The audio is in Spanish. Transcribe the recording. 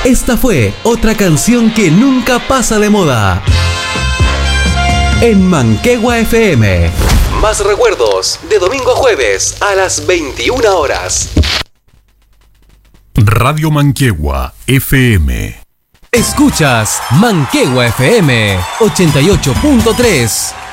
Esta fue otra canción que nunca pasa de moda. En Manquehue FM. Más recuerdos de domingo a jueves a las 21 horas. Radio Manquehue FM. Escuchas Manquehue FM 88.3.